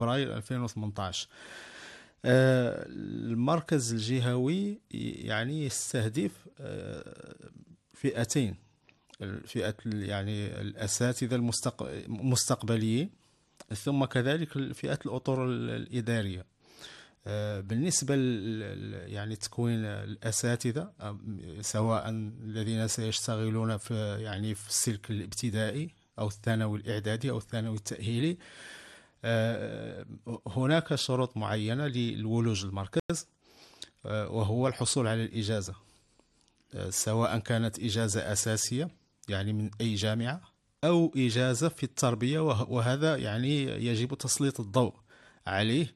فبراير 2018. المركز الجهوي يعني يستهدف فئتين، فئة يعني الأساتذة المستقبليين، ثم كذلك فئة الأطر الإدارية. بالنسبة يعني تكوين الأساتذة، سواء الذين سيشتغلون في يعني في السلك الابتدائي أو الثانوي الإعدادي أو الثانوي التأهيلي، هناك شروط معينة للولوج المركز، وهو الحصول على الإجازة، سواء كانت إجازة أساسية يعني من أي جامعة، أو إجازة في التربية، وهذا يعني يجب تسليط الضوء عليه،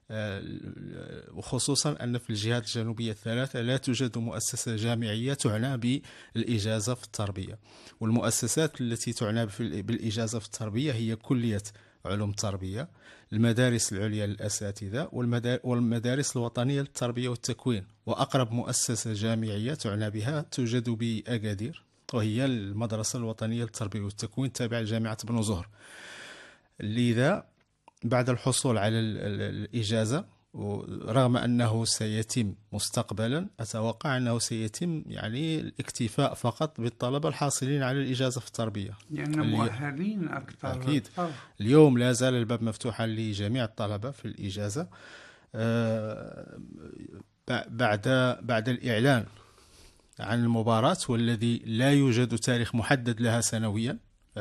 وخصوصا أن في الجهات الجنوبية الثلاثة لا توجد مؤسسة جامعية تعنى بالإجازة في التربية. والمؤسسات التي تعنى بالإجازة في التربية هي كلية علوم التربية، المدارس العليا للأساتذة، والمدارس الوطنية للتربية والتكوين. وأقرب مؤسسة جامعية تعنى بها توجد بأكادير، وهي المدرسة الوطنية للتربية والتكوين تابعة لجامعة بن زهر. لذا بعد الحصول على الإجازة، رغم أنه سيتم مستقبلا، أتوقع أنه سيتم يعني الاكتفاء فقط بالطلبة الحاصلين على الإجازة في التربية، لأن مؤهلين أكثر. أكيد. اليوم لا زال الباب مفتوحا لجميع الطلبة في الإجازة. بعد الإعلان عن المباراة، والذي لا يوجد تاريخ محدد لها سنويا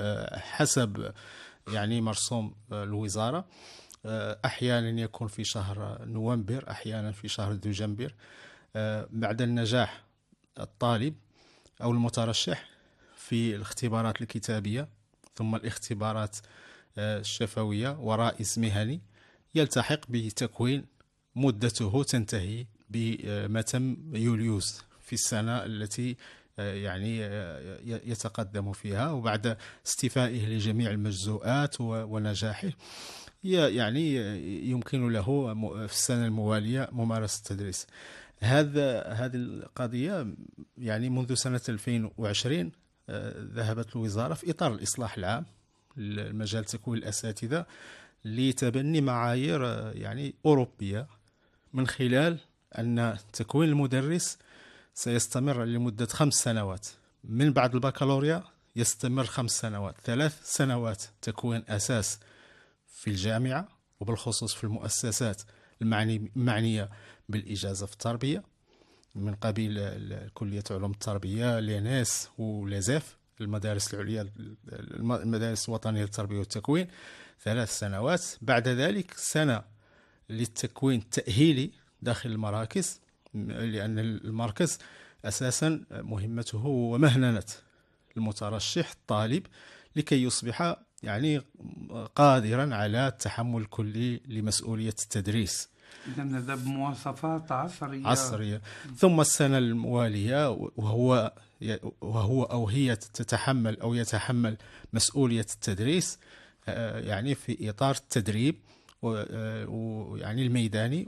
حسب يعني مرسوم الوزارة، أحيانا يكون في شهر نوفمبر، أحيانا في شهر دجنبر، بعد النجاح الطالب أو المترشح في الاختبارات الكتابية ثم الاختبارات الشفوية ورئيس مهني، يلتحق بتكوين مدته تنتهي بمتم يوليوز في السنة التي يعني يتقدم فيها، وبعد استيفائه لجميع المجزوءات ونجاحه يعني يمكن له في السنة الموالية ممارسة التدريس. هذه القضية يعني منذ سنة 2020 ذهبت الوزارة في إطار الإصلاح العام لمجال تكوين الأساتذة لتبني معايير يعني أوروبية، من خلال أن تكوين المدرس سيستمر لمدة 5 سنوات، من بعد البكالوريا يستمر 5 سنوات، 3 سنوات تكوين أساس في الجامعة، وبالخصوص في المؤسسات المعنية بالإجازة في التربية، من قبيل كلية علوم التربية، ليناس ولازاف، المدارس العليا، المدارس الوطنية للتربية والتكوين، 3 سنوات. بعد ذلك سنة للتكوين التأهيلي داخل المراكز، لأن المركز أساسا مهمته ومهنة المترشح الطالب لكي يصبح يعني قادرا على التحمل الكلي لمسؤولية التدريس. إذن هذا بمواصفات عصرية. ثم السنة الموالية وهو أو هي تتحمل أو يتحمل مسؤولية التدريس، يعني في إطار التدريب ويعني الميداني،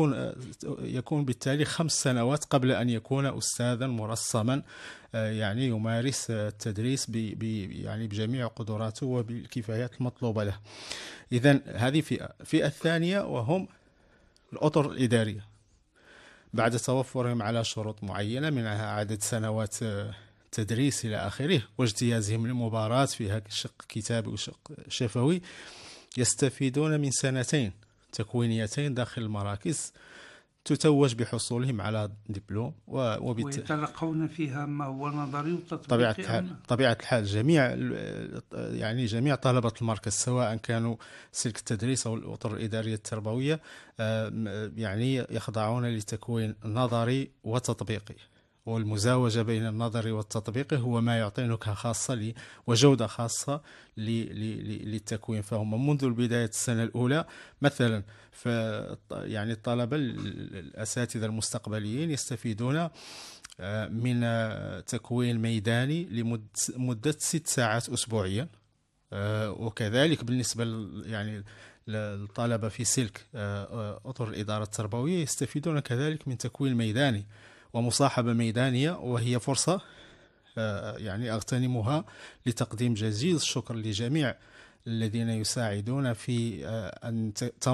يكون بالتالي 5 سنوات قبل أن يكون أستاذا مرسما، يعني يمارس التدريس يعني بجميع قدراته وبالكفايات المطلوبة له. إذن هذه فئة الثانية، وهم الأطر الإدارية، بعد توفرهم على شروط معينة، منها عدد سنوات تدريس إلى آخره، واجتيازهم للمباراة فيها شق كتابي وشق شفوي، يستفيدون من 2 سنين تكوينيتين داخل المراكز تتوج بحصولهم على دبلوم، ويتلقون فيها ما هو نظري وتطبيقي. طبيعة الحال جميع طلبة المركز، سواء كانوا سلك التدريس أو الأطر الإدارية التربوية، يعني يخضعون لتكوين نظري وتطبيقي، والمزاوجة بين النظري والتطبيقي هو ما يعطي نكهة خاصة وجودة خاصة للتكوين. فهم منذ البداية السنة الأولى مثلا، يعني الطلبة الأساتذة المستقبليين يستفيدون من تكوين ميداني لمدة 6 ساعات أسبوعيا، وكذلك بالنسبة يعني الطلبة في سلك أطر الإدارة التربوية يستفيدون كذلك من تكوين ميداني ومصاحبة ميدانية، وهي فرصة يعني أغتنمها لتقديم جزيل الشكر لجميع الذين يساعدون في أن